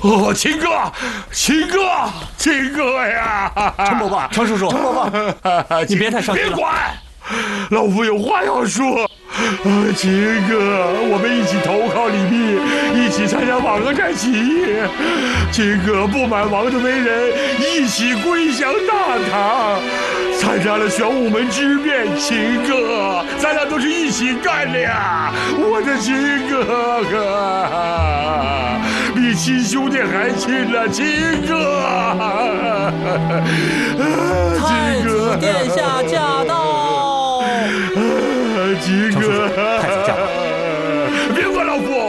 哦，秦哥，秦哥，秦哥呀！ 陈伯伯，程叔叔，陈伯伯，你别太伤心了。 别管，老夫有话要说。秦哥，我们一起投靠李密，一起参加瓦岗寨起义。秦哥不满王的为人，一起归降大唐，参加了玄武门之变。秦哥，咱俩都是一起干的呀！我的秦哥哥，比亲兄弟还亲了，秦哥！ 太子殿下驾到！ 秦哥， 太子驾到！ 别管老夫！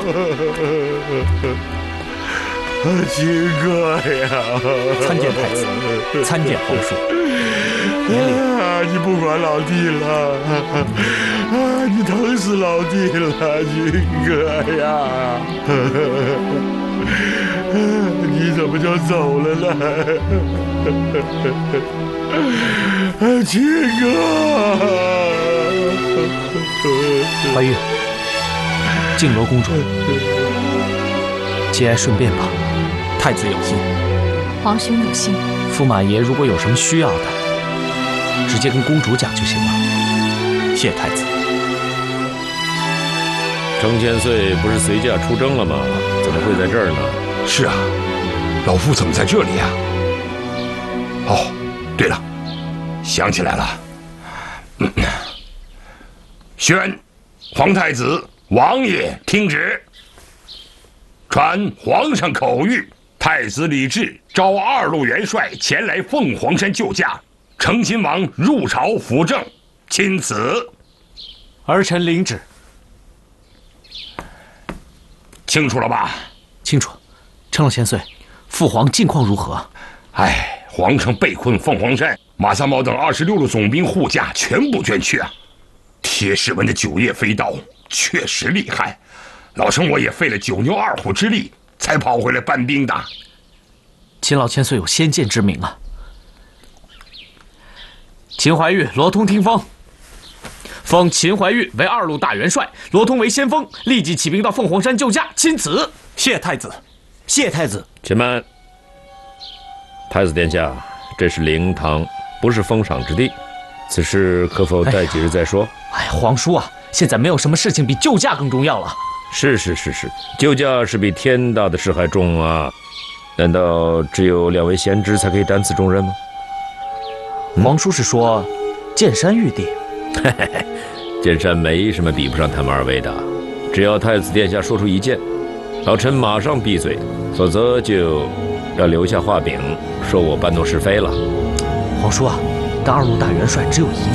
秦哥呀！ 参见太子，参见皇叔。 你不管老弟了，你疼死老弟了，秦哥呀！你怎么就走了呢？秦哥！ 怀玉，静罗公主，节哀顺变吧。太子有心， 皇兄有心。 驸马爷如果有什么需要的，直接跟公主讲就行了。谢太子。 程千岁不是随驾出征了吗？怎么会在这儿呢？ 是啊，老夫怎么在这里呀？哦，对了，想起来了。宣皇太子王爷听旨，传皇上口谕，太子李治召2路元帅前来凤凰山救驾，成亲王入朝辅政，钦此。 儿臣领旨。 清楚了吧？ 清楚。承了千岁，父皇近况如何？ 皇上被困凤凰山，马三毛等26路总兵护驾全部捐躯啊！铁士文的9叶飞刀确实厉害，老臣我也费了9牛2虎之力才跑回来搬兵的。 秦老千岁有先见之明啊！秦怀玉、罗通听风，封秦怀玉为2路大元帅，罗通为先锋，立即起兵到凤凰山救驾。钦此。谢太子，谢太子。 且慢，太子殿下，这是灵堂，不是封赏之地，此事可否待几日再说？ 皇叔啊，现在没有什么事情比救驾更重要了。 是，救驾是比天大的事还重啊！难道只有2位贤侄才可以担此重任吗？ 皇叔是说剑山玉帝？ 剑山没什么比不上他们2位的，只要太子殿下说出一件，老臣马上闭嘴，否则就要留下话柄，说我搬弄是非了。 皇叔啊，当2路大元帅只有一